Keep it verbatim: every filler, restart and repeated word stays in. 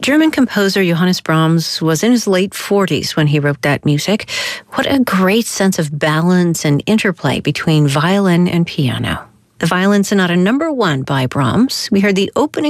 German composer Johannes Brahms was in his late forties when he wrote that music. What a great sense of balance and interplay between violin and piano. The Violin Sonata number one by Brahms. We heard the opening